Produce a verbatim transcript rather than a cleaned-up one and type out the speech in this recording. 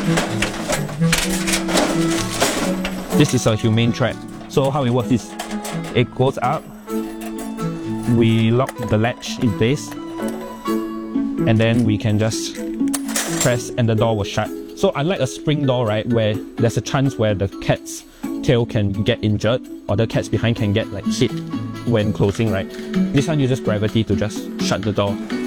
This is a humane trap. So how it works is, it goes up, we lock the latch in place, and then we can just press and the door will shut. So unlike a spring door, right, where there's a chance where the cat's tail can get injured or the cats behind can get like hit when closing, right, this one uses gravity to just shut the door.